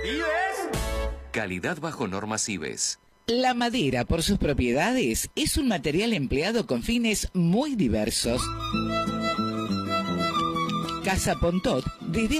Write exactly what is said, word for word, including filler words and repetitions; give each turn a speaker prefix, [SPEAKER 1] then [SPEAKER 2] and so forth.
[SPEAKER 1] ¿Vives?
[SPEAKER 2] Calidad bajo normas I B E S.
[SPEAKER 3] La madera, por sus propiedades, es un material empleado con fines muy diversos. Casa Pontot, desde